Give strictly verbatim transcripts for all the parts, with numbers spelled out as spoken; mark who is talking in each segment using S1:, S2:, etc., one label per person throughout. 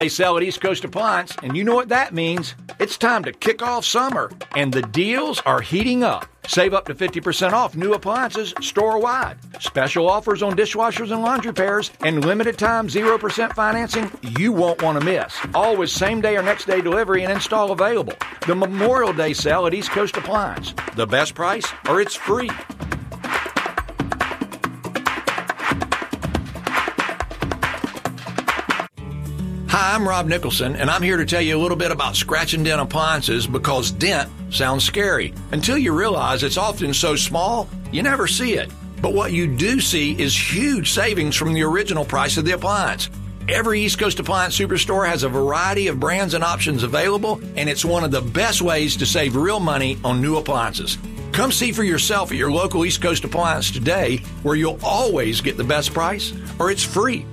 S1: They sell at East Coast Appliance, and you know what that means. It's time to kick off summer, and the deals are heating up. Save up to fifty percent off new appliances store-wide. Special offers on dishwashers and laundry pairs, and limited time zero percent financing you won't want to miss. Always same-day or next-day delivery and install available. The Memorial Day sale at East Coast Appliance. The best price, or it's free. Hi, I'm Rob Nicholson, and I'm here to tell you a little bit about scratch and dent appliances because dent sounds scary until you realize it's often so small you never see it. But what you do see is huge savings from the original price of the appliance. Every East Coast Appliance Superstore has a variety of brands and options available, and it's one of the best ways to save real money on new appliances. Come see for yourself at your local East Coast Appliance today, where you'll always get the best price, or it's free.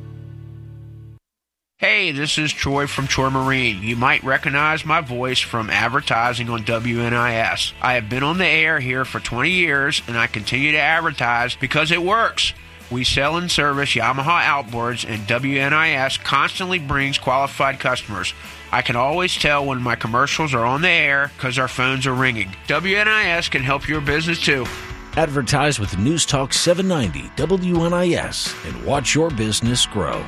S2: Hey, this is Troy from Troy Marine. You might recognize my voice from advertising on W N I S. I have been on the air here for twenty years, and I continue to advertise because it works. We sell and service Yamaha outboards, and W N I S constantly brings qualified customers. I can always tell when my commercials are on the air because our phones are ringing. W N I S can help your business too.
S3: Advertise with News Talk seven ninety W N I S and watch your business grow.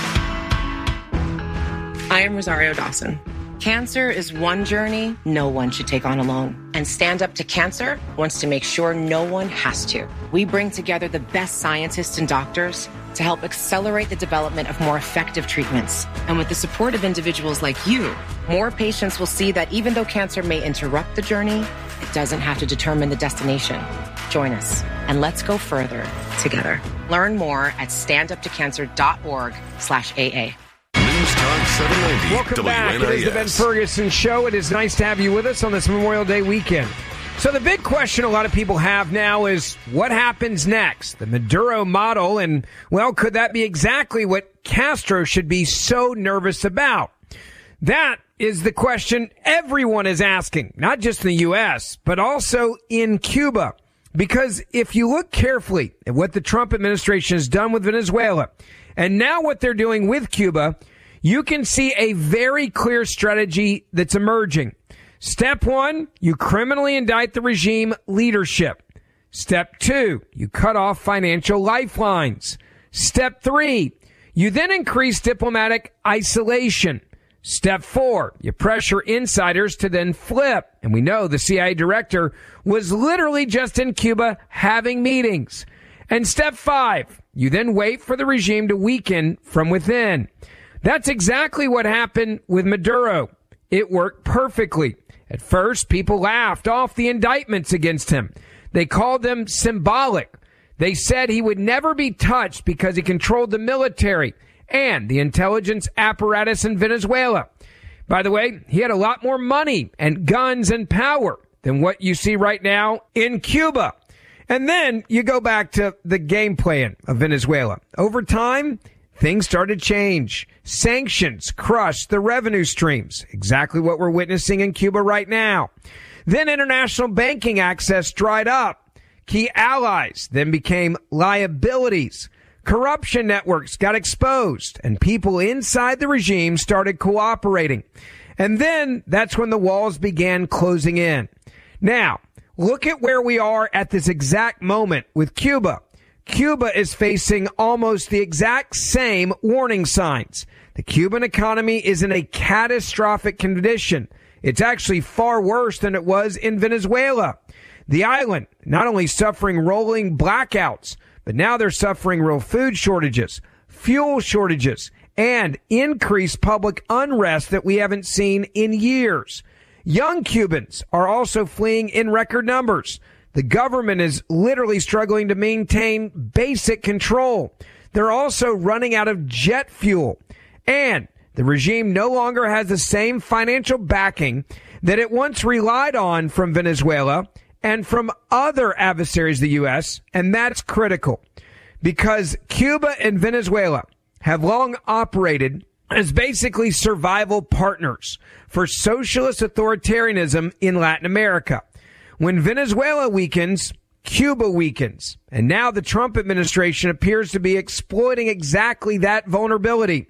S4: I am Rosario Dawson. Cancer is one journey no one should take on alone. And Stand Up to Cancer wants to make sure no one has to. We bring together the best scientists and doctors to help accelerate the development of more effective treatments. And with the support of individuals like you, more patients will see that even though cancer may interrupt the journey, it doesn't have to determine the destination. Join us and let's go further together. Learn more at standuptocancer.org slash AA.
S5: News Talk seven ninety.
S6: Welcome back. It is the Ben Ferguson Show. It is nice to have you with us on this Memorial Day weekend. So the big question a lot of people have now is what happens next? The Maduro model, and, well, could that be exactly what Castro should be so nervous about? That is the question everyone is asking, not just in the U S, but also in Cuba. Because if you look carefully at what the Trump administration has done with Venezuela, and now what they're doing with Cuba, you can see a very clear strategy that's emerging. Step one, you criminally indict the regime leadership. Step two, you cut off financial lifelines. Step three, you then increase diplomatic isolation. Step four, you pressure insiders to then flip. And we know the C I A director was literally just in Cuba having meetings. And step five, you then wait for the regime to weaken from within. That's exactly what happened with Maduro. It worked perfectly. At first, people laughed off the indictments against him. They called them symbolic. They said he would never be touched because he controlled the military and the intelligence apparatus in Venezuela. By the way, he had a lot more money and guns and power than what you see right now in Cuba. And then you go back to the game plan of Venezuela. Over time, things started to change. Sanctions crushed the revenue streams, exactly what we're witnessing in Cuba right now. Then international banking access dried up. Key allies then became liabilities. Corruption networks got exposed, and people inside the regime started cooperating. And then that's when the walls began closing in. Now, look at where we are at this exact moment with Cuba. Cuba is facing almost the exact same warning signs. The Cuban economy is in a catastrophic condition. It's actually far worse than it was in Venezuela. The island not only suffering rolling blackouts, but now they're suffering real food shortages, fuel shortages, and increased public unrest that we haven't seen in years. Young Cubans are also fleeing in record numbers. The government is literally struggling to maintain basic control. They're also running out of jet fuel. And the regime no longer has the same financial backing that it once relied on from Venezuela and from other adversaries of the U S, and that's critical because Cuba and Venezuela have long operated as basically survival partners for socialist authoritarianism in Latin America. When Venezuela weakens, Cuba weakens. And now the Trump administration appears to be exploiting exactly that vulnerability.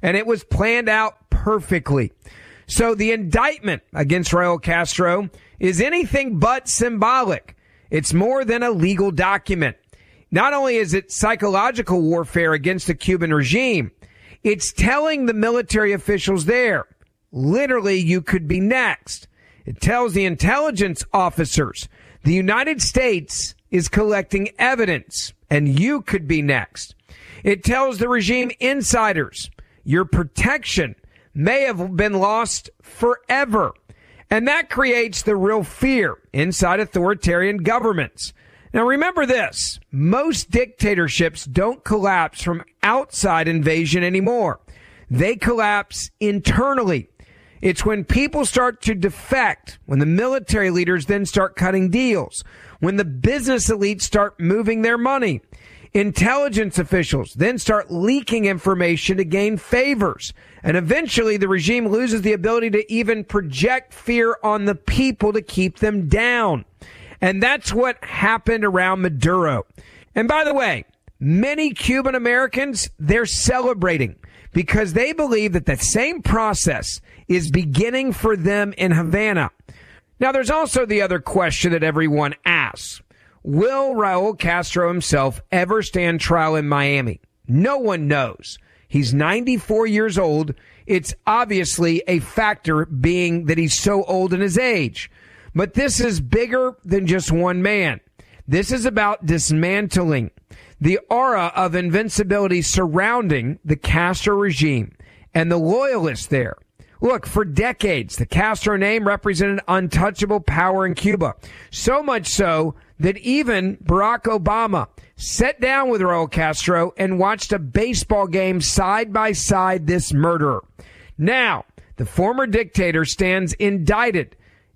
S6: and it was planned out perfectly. So the indictment against Raul Castro is anything but symbolic. It's more than a legal document. Not only is it psychological warfare against the Cuban regime, it's telling the military officials there, literally, you could be next. It tells the intelligence officers, the United States is collecting evidence, and you could be next. It tells the regime insiders, your protection may have been lost forever. And that creates the real fear inside authoritarian governments. Now remember this, most dictatorships don't collapse from outside invasion anymore. They collapse internally. It's when people start to defect, when the military leaders then start cutting deals, when the business elites start moving their money. Intelligence officials then start leaking information to gain favors. And eventually the regime loses the ability to even project fear on the people to keep them down. And that's what happened around Maduro. And by the way, many Cuban Americans, they're celebrating because they believe that the same process is beginning for them in Havana. Now, there's also the other question that everyone asks. Will Raul Castro himself ever stand trial in Miami? No one knows. He's ninety-four years old. It's obviously a factor being that he's so old in his age. But this is bigger than just one man. This is about dismantling the aura of invincibility surrounding the Castro regime and the loyalists there. Look, for decades, the Castro name represented untouchable power in Cuba. So much so that even Barack Obama sat down with Raul Castro and watched a baseball game side by side this murderer. Now, the former dictator stands indicted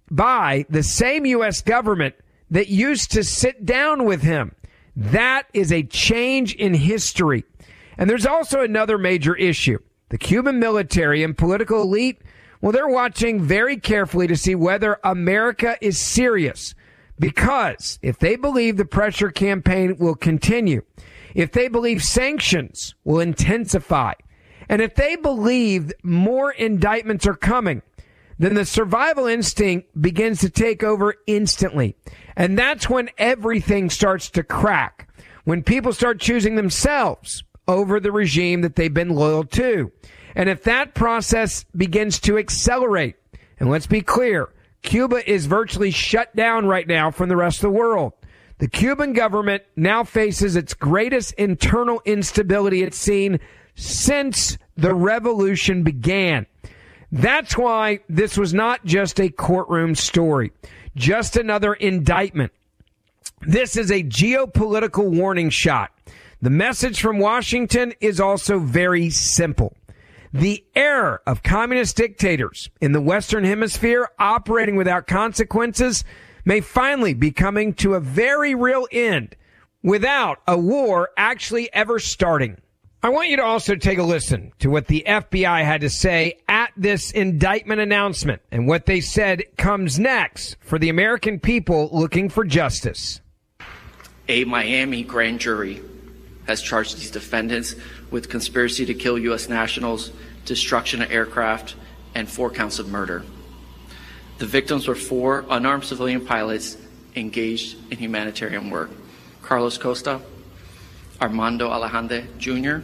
S6: by the same U S government that used to sit down with him. That is a change in history. And there's also another major issue. The Cuban military and political elite, well, they're watching very carefully to see whether America is serious. Because if they believe the pressure campaign will continue, if they believe sanctions will intensify, and if they believe more indictments are coming, then the survival instinct begins to take over instantly. And that's when everything starts to crack, when people start choosing themselves over the regime that they've been loyal to. And if that process begins to accelerate, and let's be clear, Cuba is virtually shut down right now from the rest of the world. The Cuban government now faces its greatest internal instability it's seen since the revolution began. That's why this was not just a courtroom story, just another indictment. This is a geopolitical warning shot. The message from Washington is also very simple. The era of communist dictators in the Western Hemisphere operating without consequences may finally be coming to a very real end without a war actually ever starting. I want you to also take a listen to what the F B I had to say at this indictment announcement and what they said comes next for the American people looking for justice.
S7: A Miami grand jury has charged these defendants with conspiracy to kill U S nationals, destruction of aircraft, and four counts of murder. The victims were four unarmed civilian pilots engaged in humanitarian work: Carlos Costa, Armando Alejandre Junior,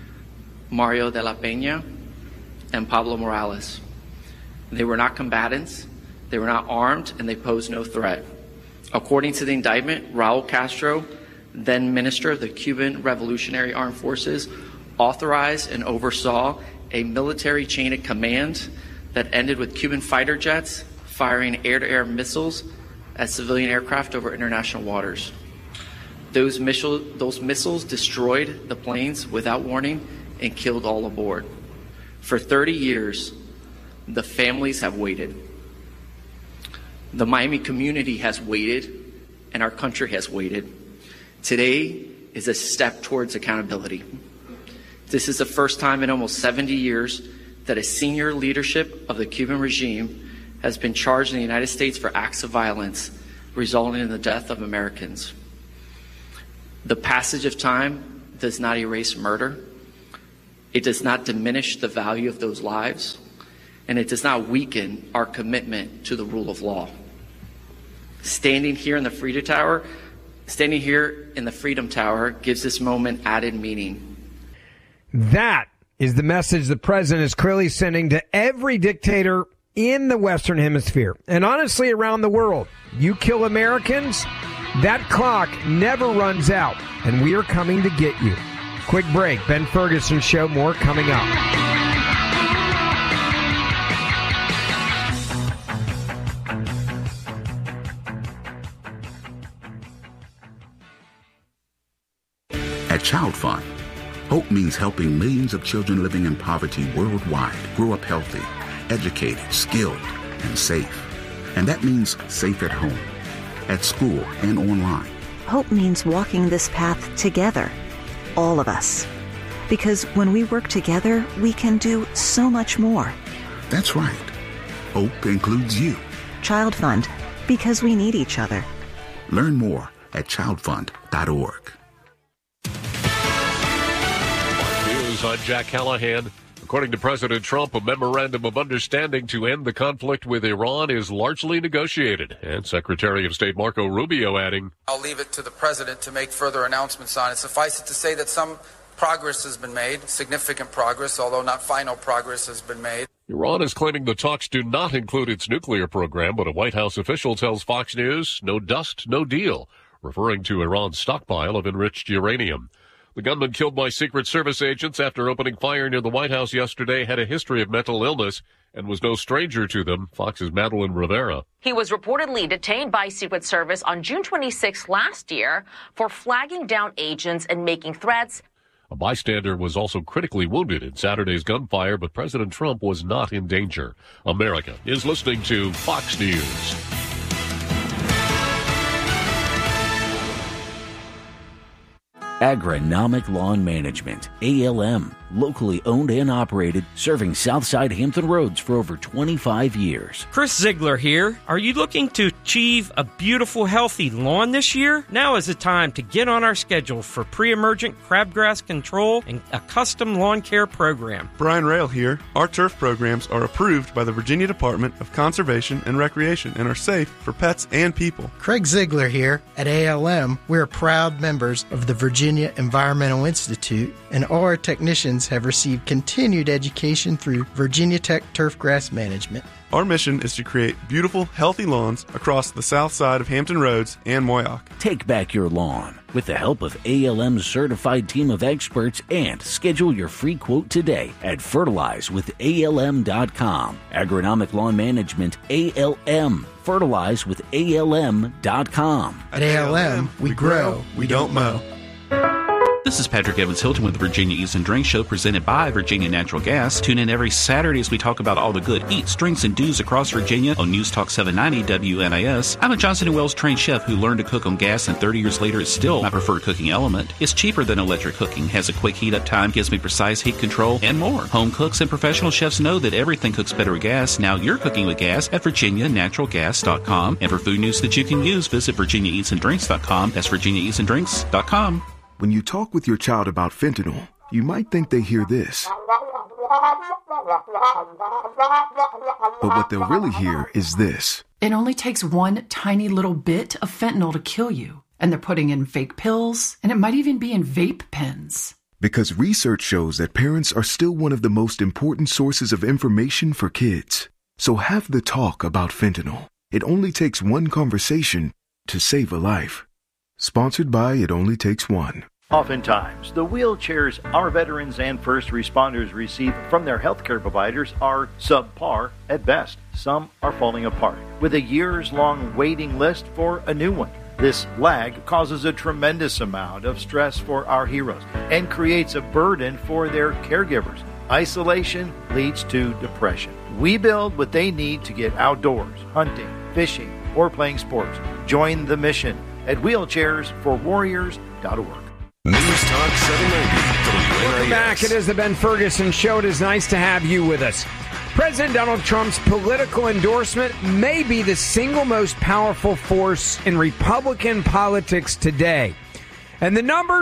S7: Mario de la Peña, and Pablo Morales. They were not combatants, they were not armed, and they posed no threat. According to the indictment, Raul Castro, then Minister of the Cuban Revolutionary Armed Forces, authorized and oversaw a military chain of command that ended with Cuban fighter jets firing air-to-air missiles at civilian aircraft over international waters. Those, missile, those missiles destroyed the planes without warning and killed all aboard. For thirty years, the families have waited. The Miami community has waited, and our country has waited. Today is a step towards accountability. This is the first time in almost seventy years that a senior leadership of the Cuban regime has been charged in the United States for acts of violence resulting in the death of Americans. The passage of time does not erase murder, It does not diminish the value of those lives, and it does not weaken our commitment to the rule of law. Standing here in the Freedom Tower, standing here in the Freedom Tower gives this moment added meaning.
S6: That is the message the president is clearly sending to every dictator in the Western Hemisphere, and honestly around the world. You kill Americans, that clock never runs out, and we are coming to get you. Quick break. Ben Ferguson Show. More coming up.
S8: At Child Fund, hope means helping millions of children living in poverty worldwide grow up healthy, educated, skilled, and safe. And that means safe at home, at school, and online.
S9: Hope means walking this path together, all of us. Because when we work together, we can do so much more.
S8: That's right. Hope includes you. Child
S9: Fund, because we need each other.
S8: Learn more at child fund dot org.
S5: News, I'm Jack Callahan. According to President Trump, a memorandum of understanding to end the conflict with Iran is largely negotiated. And Secretary of State Marco Rubio adding,
S10: I'll leave it to the president to make further announcements on it. Suffice it to say that some progress has been made, significant progress, although not final progress has been made.
S5: Iran is claiming the talks do not include its nuclear program, but a White House official tells Fox News, no dust, no deal, referring to Iran's stockpile of enriched uranium. The gunman killed by Secret Service agents after opening fire near the White House yesterday had a history of mental illness and was no stranger to them. Fox's Madeline Rivera.
S11: He was reportedly detained by Secret Service on June twenty-sixth last year for flagging down agents and making threats.
S5: A bystander was also critically wounded in Saturday's gunfire, but President Trump was not in danger. America is listening to Fox News.
S3: Agronomic Lawn Management, A L M, locally owned and operated, serving Southside Hampton Roads for over twenty-five years.
S12: Chris Ziegler here. Are you looking to achieve a beautiful, healthy lawn this year? Now is the time to get on our schedule for pre-emergent crabgrass control and a custom lawn care program.
S13: Brian Rail here. Our turf programs are approved by the Virginia Department of Conservation and Recreation and are safe for pets and people.
S14: Craig Ziegler here. At A L M, we're proud members of the Virginia Environmental Institute, and all our technicians have received continued education through Virginia Tech Turfgrass Management.
S13: Our mission is to create beautiful, healthy lawns across the south side of Hampton Roads and Moyock.
S3: Take back your lawn with the help of A L M's certified team of experts and schedule your free quote today at fertilize with A L M dot com. Agronomic Lawn Management, A L M. fertilize with A L M dot com.
S14: At A L M, we grow, we don't mow.
S15: This is Patrick Evans Hilton with the Virginia Eats and Drinks Show presented by Virginia Natural Gas. Tune in every Saturday as we talk about all the good eats, drinks, and do's across Virginia on News Talk seven ninety W N I S. I'm a Johnson and Wales trained chef who learned to cook on gas, and thirty years later it's still my preferred cooking element. It's cheaper than electric cooking, has a quick heat up time, gives me precise heat control, and more. Home cooks and professional chefs know that everything cooks better with gas. Now you're cooking with gas at Virginia Natural Gas dot com. And for food news that you can use, visit Virginia Eats and Drinks dot com. That's Virginia Eats and Drinks dot com.
S16: When you talk with your child about fentanyl, you might think they hear this. But what they'll really hear is this.
S17: It only takes one tiny little bit of fentanyl to kill you. And they're putting in fake pills, and it might even be in vape pens.
S16: Because research shows that parents are still one of the most important sources of information for kids. So have the talk about fentanyl. It only takes one conversation to save a life. Sponsored by It Only Takes One.
S18: Oftentimes, the wheelchairs our veterans and first responders receive from their healthcare providers are subpar at best. Some are falling apart, with a years-long waiting list for a new one. This lag causes a tremendous amount of stress for our heroes and creates a burden for their caregivers. Isolation leads to depression. We build what they need to get outdoors, hunting, fishing, or playing sports. Join the mission at wheelchairs for warriors dot org.
S5: News Talk seven ninety W N I S.
S6: Welcome back. It is the Ben Ferguson Show. It is nice to have you with us. President Donald Trump's political endorsement may be the single most powerful force in Republican politics today. And the numbers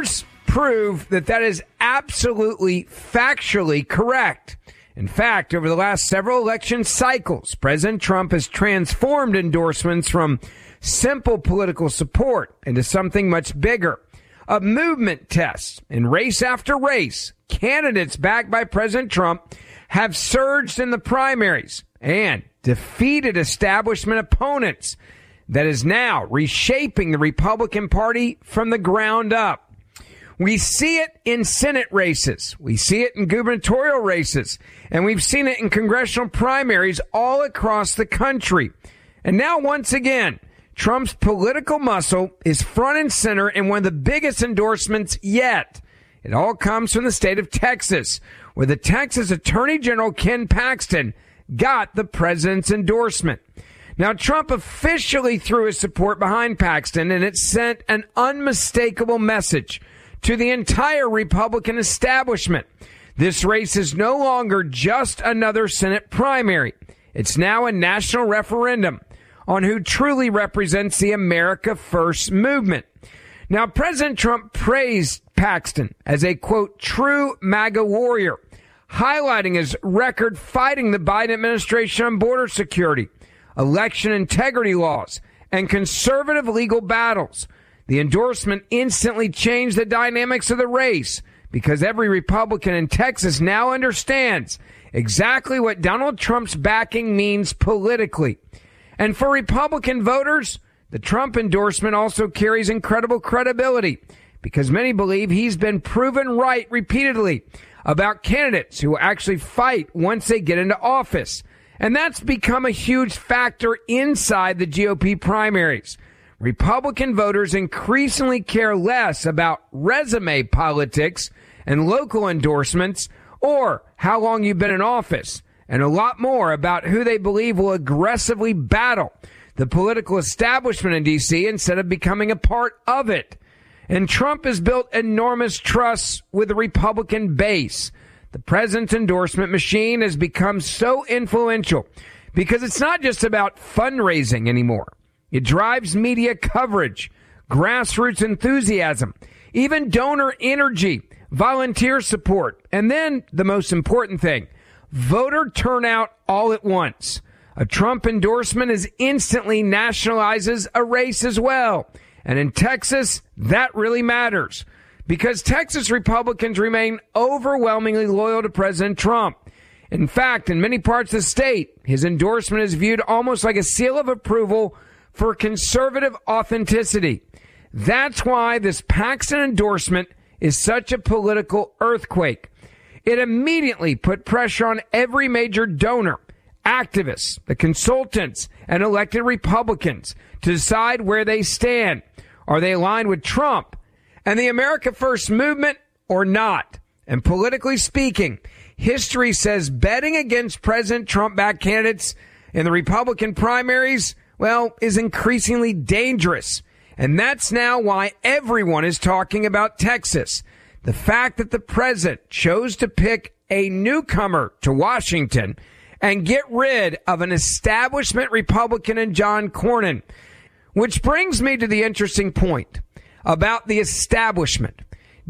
S6: prove that that is absolutely factually correct. In fact, over the last several election cycles, President Trump has transformed endorsements from simple political support into something much bigger. A movement test. In race after race, candidates backed by President Trump have surged in the primaries and defeated establishment opponents that is now reshaping the Republican Party from the ground up. We see it in Senate races. We see it in gubernatorial races. And we've seen it in congressional primaries all across the country. And now, once again, Trump's political muscle is front and center in one of the biggest endorsements yet. It all comes from the state of Texas, where the Texas Attorney General Ken Paxton got the president's endorsement. Now, Trump officially threw his support behind Paxton, and it sent an unmistakable message to the entire Republican establishment. This race is no longer just another Senate primary. It's now a national referendum on who truly represents the America First movement. Now, President Trump praised Paxton as a, quote, true MAGA warrior, highlighting his record fighting the Biden administration on border security, election integrity laws, and conservative legal battles. The endorsement instantly changed the dynamics of the race because every Republican in Texas now understands exactly what Donald Trump's backing means politically. And for Republican voters, the Trump endorsement also carries incredible credibility because many believe he's been proven right repeatedly about candidates who actually fight once they get into office. And that's become a huge factor inside the G O P primaries. Republican voters increasingly care less about resume politics and local endorsements or how long you've been in office, and a lot more about who they believe will aggressively battle the political establishment in D C instead of becoming a part of it. And Trump has built enormous trust with the Republican base. The president's endorsement machine has become so influential because it's not just about fundraising anymore. It drives media coverage, grassroots enthusiasm, even donor energy, volunteer support, and then the most important thing, voter turnout all at once. A Trump endorsement is instantly nationalizes a race as well. And in Texas, that really matters because Texas Republicans remain overwhelmingly loyal to President Trump. In fact, in many parts of the state, his endorsement is viewed almost like a seal of approval for conservative authenticity. That's why this Paxton endorsement is such a political earthquake. It immediately put pressure on every major donor, activists, the consultants, and elected Republicans to decide where they stand. Are they aligned with Trump and the America First movement or not? And politically speaking, history says betting against President Trump-backed candidates in the Republican primaries, well, is increasingly dangerous. And that's now why everyone is talking about Texas. The fact that the president chose to pick a newcomer to Washington and get rid of an establishment Republican in John Cornyn. Which brings me to the interesting point about the establishment.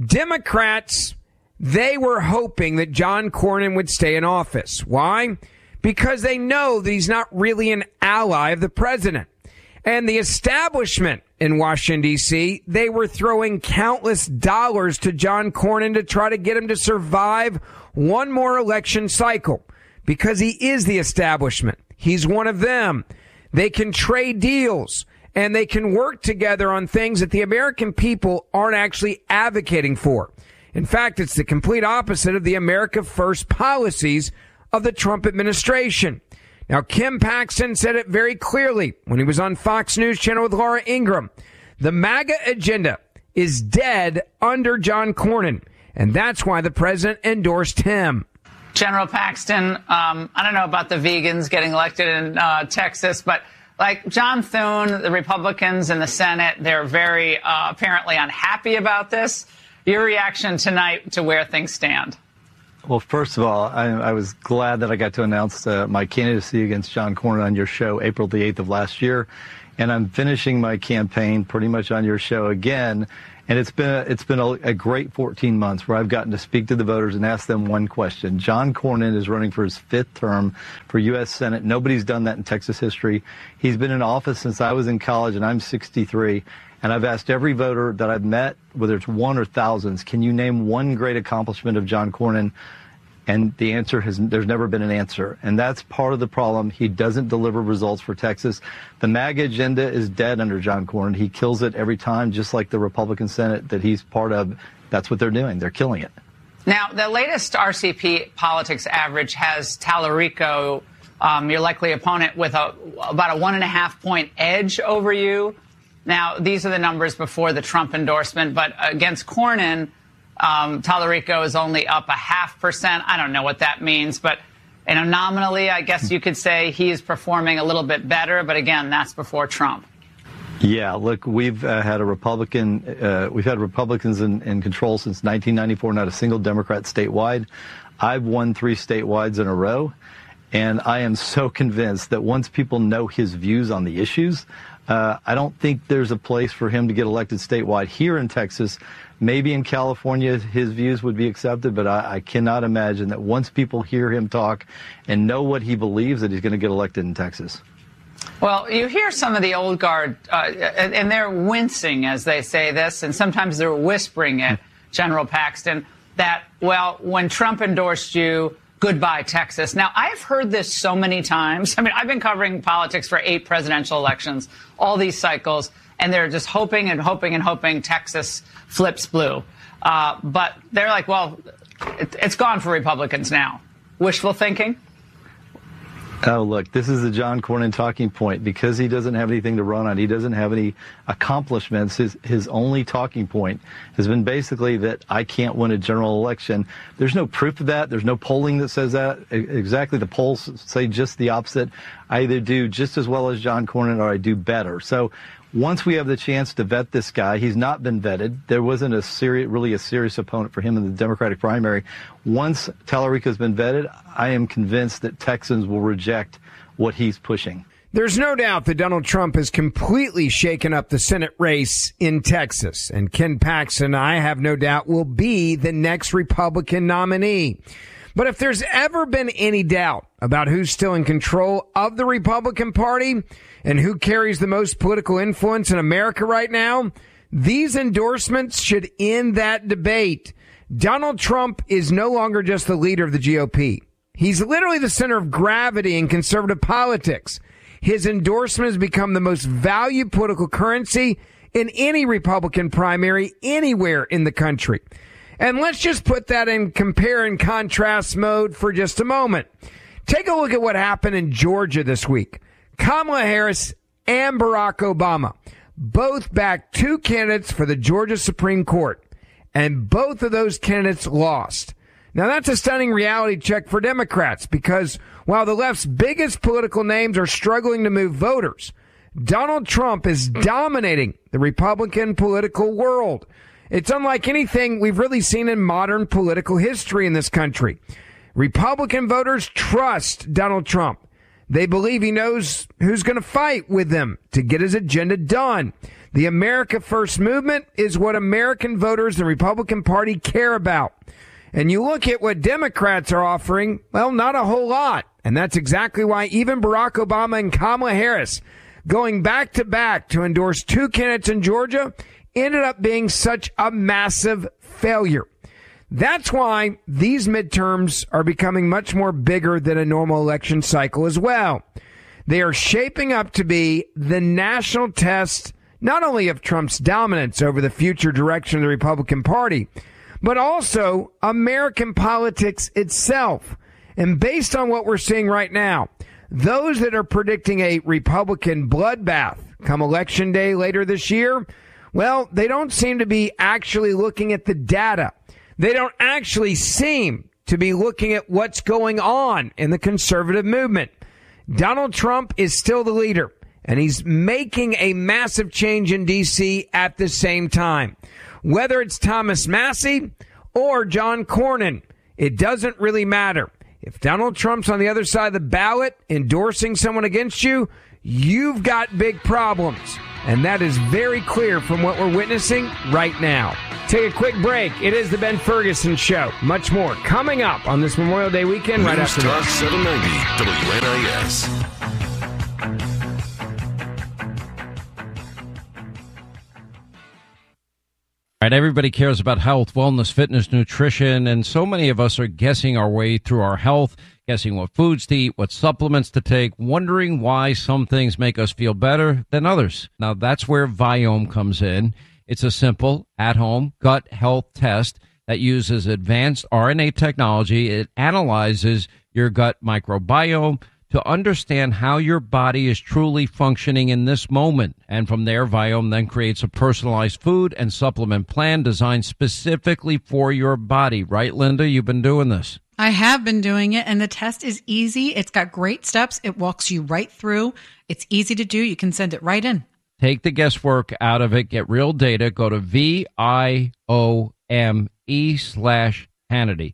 S6: Democrats, they were hoping that John Cornyn would stay in office. Why? Because they know that he's not really an ally of the president. And the establishment in Washington, D C, they were throwing countless dollars to John Cornyn to try to get him to survive one more election cycle. Because he is the establishment. He's one of them. They can trade deals and they can work together on things that the American people aren't actually advocating for. In fact, it's the complete opposite of the America First policies of the Trump administration. Now, Kim Paxton said it very clearly when he was on Fox News Channel with Laura Ingraham. The MAGA agenda is dead under John Cornyn, and that's why the president endorsed him.
S19: General Paxton, um, I don't know about the vegans getting elected in uh, Texas, but like John Thune, the Republicans in the Senate, they're very uh, apparently unhappy about this. Your reaction tonight to where things stand?
S20: Well, first of all, I, I was glad that I got to announce uh, my candidacy against John Cornyn on your show April the eighth of last year. and I'm finishing my campaign pretty much on your show again. And it's been a, it's been a, a great fourteen months where I've gotten to speak to the voters and ask them one question. John Cornyn is running for his fifth term for U S Senate. Nobody's done that in Texas history. He's been in office since I was in college, and I'm sixty-three. And I've asked every voter that I've met, whether it's one or thousands, can you name one great accomplishment of John Cornyn? And the answer has, there's never been an answer. And that's part of the problem. He doesn't deliver results for Texas. The MAGA agenda is dead under John Cornyn. He kills it every time, just like the Republican Senate that he's part of. That's what they're doing. They're killing it.
S19: Now, the latest R C P politics average has Tallarico, um, your likely opponent, with a, about a one and a half point edge over you. Now, these are the numbers before the Trump endorsement, but against Cornyn, um, Tallarico is only up a half percent. I don't know what that means, but you know, nominally, I guess you could say he is performing a little bit better. But again, that's before Trump.
S20: Yeah, look, we've uh, had a Republican, uh, we've had Republicans in, in control since nineteen ninety-four, not a single Democrat statewide. I've won three statewides in a row, and I am so convinced that once people know his views on the issues, uh, I don't think there's a place for him to get elected statewide here in Texas. Maybe in California his views would be accepted, but I, I cannot imagine that once people hear him talk and know what he believes, that he's going to get elected in Texas.
S19: Well, you hear some of the old guard, uh, and they're wincing as they say this, and sometimes they're whispering it, General Paxton, that, well, when Trump endorsed you, goodbye, Texas. Now, I've heard this so many times. I mean, I've been covering politics for eight presidential elections, all these cycles, and they're just hoping and hoping and hoping Texas flips blue. Uh, but they're like, well, it, it's gone for Republicans now. Wishful thinking?
S20: Oh, look, this is the John Cornyn talking point. Because he doesn't have anything to run on, he doesn't have any accomplishments, his, his only talking point has been basically that I can't win a general election. There's no proof of that. There's no polling that says that. Exactly, the polls say just the opposite. I either do just as well as John Cornyn or I do better. So once we have the chance to vet this guy, he's not been vetted. There wasn't a serious, really a serious opponent for him in the Democratic primary. Once Tallarico's been vetted, I am convinced that Texans will reject what he's pushing.
S6: There's no doubt that Donald Trump has completely shaken up the Senate race in Texas, and Ken Paxton, I have no doubt, will be the next Republican nominee. But if there's ever been any doubt about who's still in control of the Republican Party and who carries the most political influence in America right now, these endorsements should end that debate. Donald Trump is no longer just the leader of the G O P. He's literally the center of gravity in conservative politics. His endorsement has become the most valued political currency in any Republican primary anywhere in the country. And let's just put that in compare and contrast mode for just a moment. Take a look at what happened in Georgia this week. Kamala Harris and Barack Obama both backed two candidates for the Georgia Supreme Court, and both of those candidates lost. Now, that's a stunning reality check for Democrats, because while the left's biggest political names are struggling to move voters, Donald Trump is dominating the Republican political world. It's unlike anything we've really seen in modern political history in this country. Republican voters trust Donald Trump. They believe he knows who's going to fight with them to get his agenda done. The America First movement is what American voters and the Republican Party care about. And you look at what Democrats are offering, well, not a whole lot. And that's exactly why even Barack Obama and Kamala Harris, going back to back to endorse two candidates in Georgia, ended up being such a massive failure. That's why these midterms are becoming much more bigger than a normal election cycle as well. They are shaping up to be the national test, not only of Trump's dominance over the future direction of the Republican Party, but also American politics itself. And based on what we're seeing right now, those that are predicting a Republican bloodbath come election day later this year, well, they don't seem to be actually looking at the data. They don't actually seem to be looking at what's going on in the conservative movement. Donald Trump is still the leader, and he's making a massive change in D C at the same time. Whether it's Thomas Massie or John Cornyn, it doesn't really matter. If Donald Trump's on the other side of the ballot endorsing someone against you, you've got big problems. And that is very clear from what we're witnessing right now. Take a quick break. It is the Ben Ferguson Show. Much more coming up on this Memorial Day weekend right after
S21: Talk
S6: this.
S21: seven ninety W N I S.
S22: All right, everybody cares about health, wellness, fitness, nutrition, and so many of us are guessing our way through our health, guessing what foods to eat, what supplements to take, wondering why some things make us feel better than others. Now, that's where Viome comes in. It's a simple, at-home gut health test that uses advanced R N A technology. It analyzes your gut microbiome to understand how your body is truly functioning in this moment. And from there, Viome then creates a personalized food and supplement plan designed specifically for your body. Right, Linda? You've been doing this.
S23: I have been doing it, and the test is easy. It's got great steps. It walks you right through. It's easy to do. You can send it right in.
S22: Take the guesswork out of it. Get real data. Go to V I O M E slash Hannity.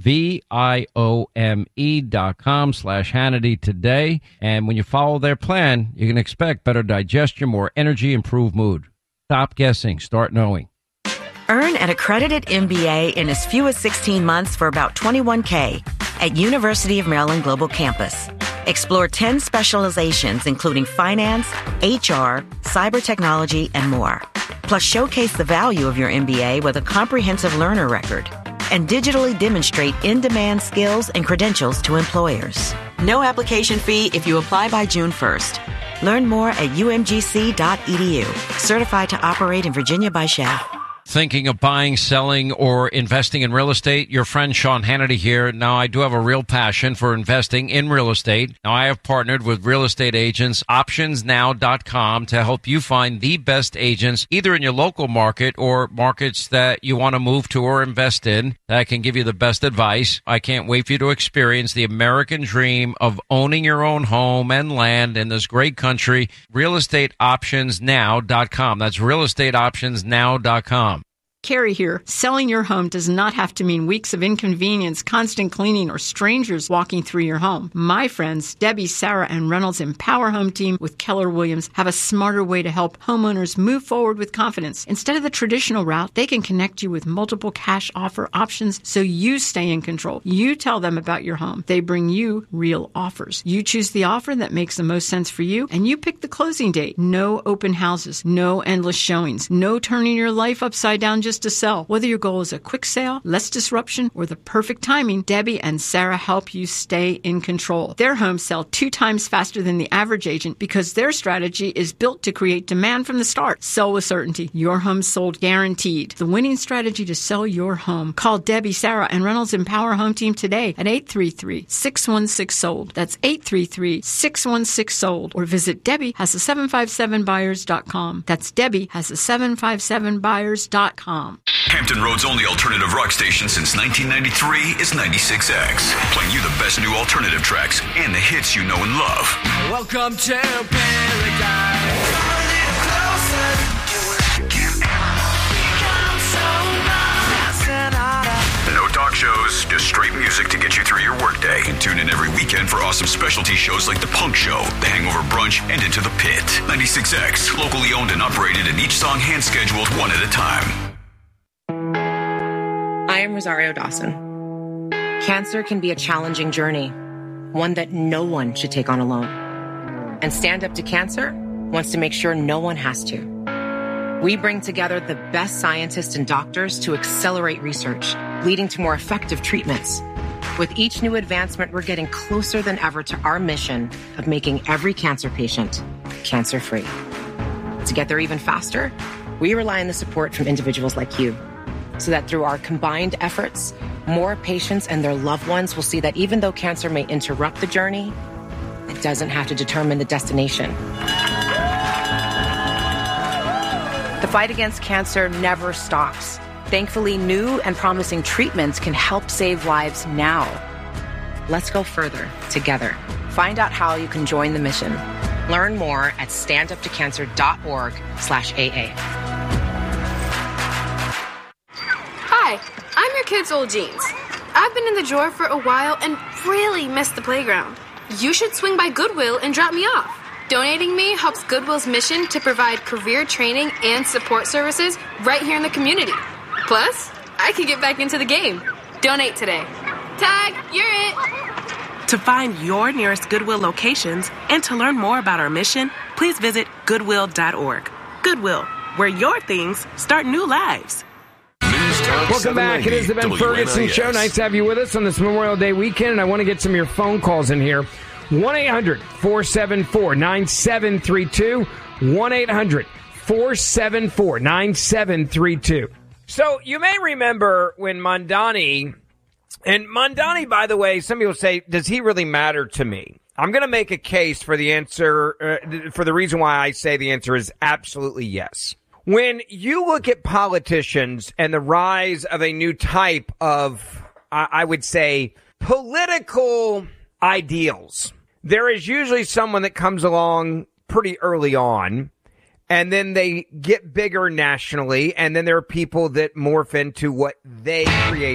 S22: V I O M E dot com slash Hannity today. And when you follow their plan, you can expect better digestion, more energy, improved mood. Stop guessing. Start knowing.
S24: Earn an accredited M B A in as few as sixteen months for about twenty-one K at University of Maryland Global Campus. Explore ten specializations, including finance, H R, cyber technology, and more. Plus, showcase the value of your M B A with a comprehensive learner record and digitally demonstrate in-demand skills and credentials to employers. No application fee if you apply by June first. Learn more at U M G C dot E D U. Certified to operate in Virginia by S H A.
S22: Thinking of buying, selling, or investing in real estate? Your friend Sean Hannity here. Now, I do have a real passion for investing in real estate. Now, I have partnered with real estate agents, options now dot com, to help you find the best agents, either in your local market or markets that you want to move to or invest in, that can give you the best advice. I can't wait for you to experience the American dream of owning your own home and land in this great country. real estate options now dot com. That's real estate options now dot com.
S25: Carrie here. Selling your home does not have to mean weeks of inconvenience, constant cleaning, or strangers walking through your home. My friends, Debbie, Sarah, and Reynolds Empower Home Team with Keller Williams have a smarter way to help homeowners move forward with confidence. Instead of the traditional route, they can connect you with multiple cash offer options so you stay in control. You tell them about your home. They bring you real offers. You choose the offer that makes the most sense for you, and you pick the closing date. No open houses, no endless showings, no turning your life upside down just to sell. Whether your goal is a quick sale, less disruption, or the perfect timing, Debbie and Sarah help you stay in control. Their homes sell two times faster than the average agent because their strategy is built to create demand from the start. Sell with certainty. Your home sold guaranteed. The winning strategy to sell your home. Call Debbie, Sarah, and Reynolds Empower Home Team today at eight three three, six one six, sold. That's eight three three, six one six, sold. Or visit Debbie has a seven five seven buyers dot com. That's Debbie has a seven five seven buyers dot com.
S26: Hampton Road's only alternative rock station since nineteen ninety-three is ninety-six X, playing you the best new alternative tracks and the hits you know and love.
S27: Welcome to paradise. Come a little closer. Come so nice and hot.
S26: No talk shows, just straight music to get you through your workday. And tune in every weekend for awesome specialty shows like The Punk Show, The Hangover Brunch, and Into the Pit. ninety-six X, locally owned and operated, and each song hand-scheduled one at a time.
S4: I am Rosario Dawson. Cancer can be a challenging journey, one that no one should take on alone. And Stand Up to Cancer wants to make sure no one has to. We bring together the best scientists and doctors to accelerate research, leading to more effective treatments. With each new advancement, we're getting closer than ever to our mission of making every cancer patient cancer-free. To get there even faster, we rely on the support from individuals like you, so that through our combined efforts, more patients and their loved ones will see that even though cancer may interrupt the journey, it doesn't have to determine the destination. The fight against cancer never stops. Thankfully, new and promising treatments can help save lives now. Let's go further together. Find out how you can join the mission. Learn more at standuptocancer.org slash AA.
S28: Hi, I'm your kid's old jeans. I've been in the drawer for a while and really missed the playground. You should swing by Goodwill and drop me off. Donating me helps Goodwill's mission to provide career training and support services right here in the community. Plus, I can get back into the game. Donate today. Tag, you're it.
S1: To find your nearest Goodwill locations and to learn more about our mission, please visit goodwill dot org. Goodwill, where your things start new lives.
S6: Welcome back. It is the Ben Ferguson Show. Nice to have you with us on this Memorial Day weekend, and I want to get some of your phone calls in here. one eight hundred four seven four nine seven three two. one eight hundred four seven four nine seven three two. So you may remember when Mondani, and Mondani, by the way, some people say, does he really matter to me? I'm going to make a case for the answer, uh, for the reason why I say the answer is absolutely yes. When you look at politicians and the rise of a new type of, uh, I would say, political ideals, there is usually someone that comes along pretty early on, and then they get bigger nationally, and then there are people that morph into what they create.